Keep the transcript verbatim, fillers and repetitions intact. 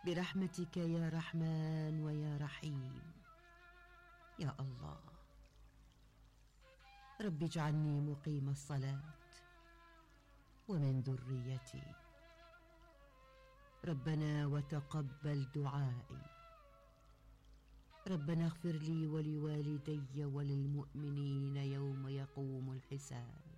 برحمتك يا رحمن ويا رحيم يا الله. رب اجعلني مقيم الصلاة ومن ذريتي. ربنا وتقبل دعائي. ربنا اغفر لي ولوالدي وللمؤمنين يوم يقوم الحساب.